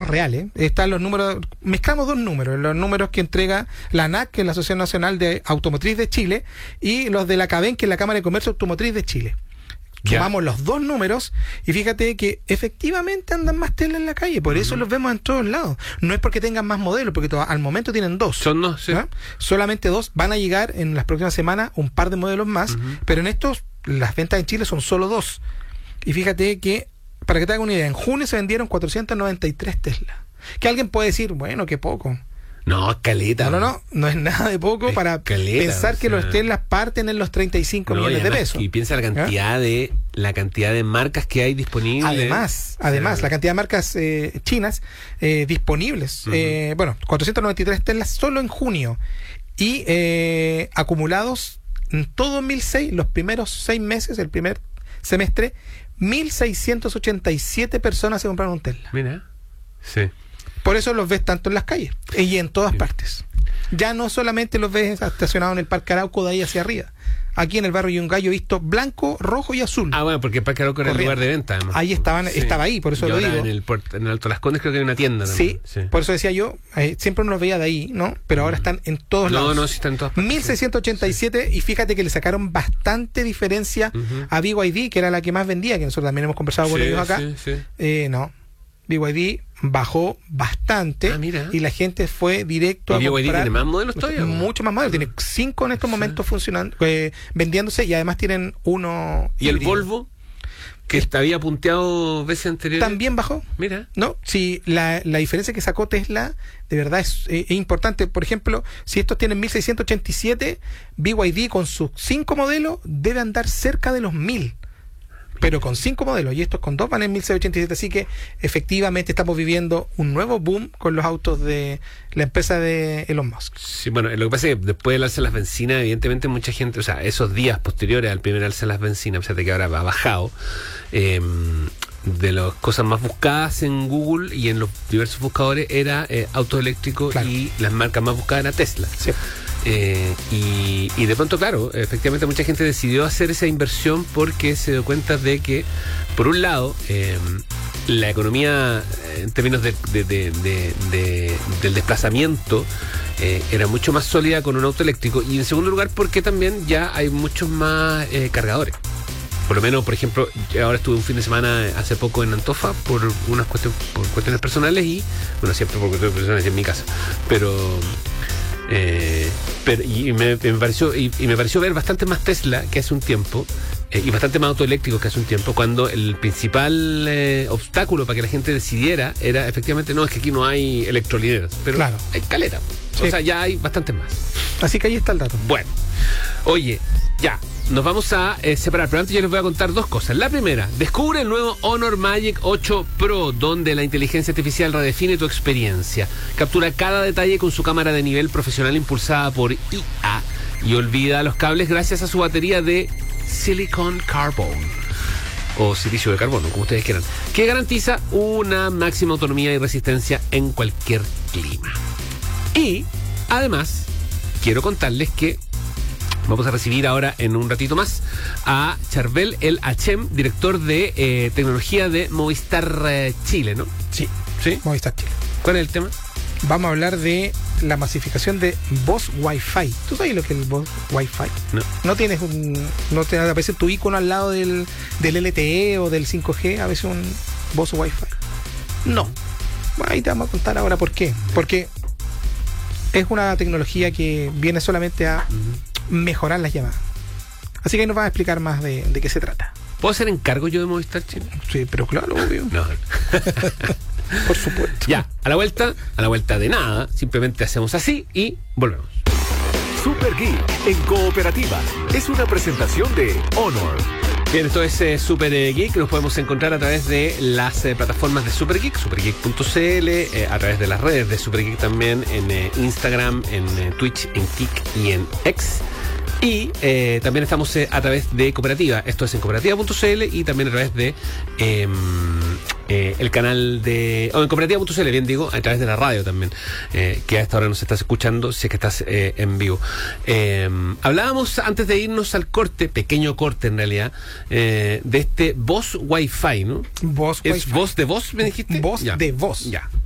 reales. Están los números, mezclamos dos números, los números que entrega la ANAC, que es la Asociación Nacional de Automotriz de Chile, y los de la CABEN, que es la Cámara de Comercio Automotriz de Chile. Sumamos los dos números y fíjate que efectivamente andan más Tesla en la calle, por eso los vemos en todos lados. No es porque tengan más modelos, porque al momento tienen dos. Son dos, sí. Solamente dos. Van a llegar en las próximas semanas un par de modelos más, pero en estos las ventas en Chile son solo dos. Y fíjate que, para que te hagas una idea, en junio se vendieron 493 Tesla. Que alguien puede decir, bueno, qué poco. No, caleta. No es nada de poco para caleta, pensar que los Teslas parten en los 35 millones de pesos. Y piensa la cantidad de marcas que hay disponibles. Además, la cantidad de marcas chinas disponibles. 493 Teslas solo en junio. Y acumulados en todo 2006, los primeros 6 meses, el primer semestre, 1.687 personas se compraron un Tesla. Mira, sí. Por eso los ves tanto en las calles y en todas partes. Ya no solamente los ves estacionados en el Parque Arauco de ahí hacia arriba. Aquí en el barrio Yungay yo he visto blanco, rojo y azul. Ah, bueno, porque el Parque Arauco era el lugar de venta, además. Ahí estaba ahí, por eso y lo digo. En el Alto Las Condes creo que hay una tienda también. Sí, por eso decía yo, siempre uno los veía de ahí, ¿no? Pero ahora están en todos lados. No, sí están en todas partes. 1.687 y fíjate que le sacaron bastante diferencia a BYD, que era la que más vendía, que nosotros también hemos conversado con ellos acá. No. BYD bajó bastante y la gente fue directo a comprar. ¿Y BYD tiene más modelos todavía? Mucho más modelos. Tiene 5 en estos momentos funcionando, vendiéndose, y además tienen uno. ¿Y híbrido? El Volvo, que había punteado veces anteriores, también bajó. Mira. No, si la diferencia que sacó Tesla de verdad es importante. Por ejemplo, si estos tienen 1.687, BYD con sus 5 modelos debe andar cerca de los 1.000. Pero con 5 modelos, y estos con 2 van en 1.687, así que efectivamente estamos viviendo un nuevo boom con los autos de la empresa de Elon Musk. Sí, bueno, lo que pasa es que después del alza de las bencinas, evidentemente mucha gente, o sea, esos días posteriores al primer alza de las bencinas, a pesar de que ahora ha bajado, de las cosas más buscadas en Google y en los diversos buscadores era autos eléctricos, y las marcas más buscadas era Tesla. Sí. Y de pronto, claro, efectivamente mucha gente decidió hacer esa inversión porque se dio cuenta de que, por un lado, la economía en términos del desplazamiento era mucho más sólida con un auto eléctrico, y en segundo lugar porque también ya hay muchos más cargadores. Por lo menos, por ejemplo, ahora estuve un fin de semana hace poco en Antofa por cuestiones personales, y bueno, siempre por cuestiones personales en mi casa, pero me pareció ver bastante más Tesla que hace un tiempo, y bastante más autoeléctricos que hace un tiempo, cuando el principal obstáculo para que la gente decidiera era efectivamente, no, es que aquí no hay electrolineras, pero hay caleta, o sea, ya hay bastante más. Así que ahí está el dato. Bueno, oye, ya nos vamos a separar, pero antes yo les voy a contar dos cosas. La primera, descubre el nuevo Honor Magic 8 Pro, donde la inteligencia artificial redefine tu experiencia. Captura cada detalle con su cámara de nivel profesional impulsada por IA y olvida los cables gracias a su batería de Silicon Carbon, o silicio de carbono, como ustedes quieran, que garantiza una máxima autonomía y resistencia en cualquier clima. Y además quiero contarles que vamos a recibir ahora en un ratito más a Charbel El Hachem, director de tecnología de Movistar Chile, ¿no? Sí, Movistar Chile. ¿Cuál es el tema? Vamos a hablar de la masificación de voz Wi-Fi. ¿Tú sabes lo que es el voz Wi-Fi? No. No te aparece tu icono al lado del LTE o del 5G, a veces un voz Wi-Fi. No. Bueno, ahí te vamos a contar ahora por qué. Porque es una tecnología que viene solamente a mejorar las llamadas. Así que ahí nos van a explicar más de qué se trata. ¿Puedo hacer encargo yo de Movistar Chile? Sí, pero claro, obvio. No. Por supuesto. Ya, a la vuelta de nada, simplemente hacemos así y volvemos. Super Geek en Cooperativa es una presentación de Honor. Bien, esto es Super Geek. Nos podemos encontrar a través de las plataformas de Super Geek, supergeek.cl, a través de las redes de Super Geek también, en Instagram, en Twitch, en Kik y en X. Y también estamos a través de Cooperativa. Esto es en cooperativa.cl y también a través de el canal de... O en cooperativa.cl, bien digo, a través de la radio también, que a esta hora nos estás escuchando, si es que estás en vivo. Hablábamos antes de irnos al corte, pequeño corte en realidad, de este voz Wi-Fi, ¿no? Voz ¿Es Wi-Fi. voz de voz, me dijiste? Voz ya. de voz. Ya.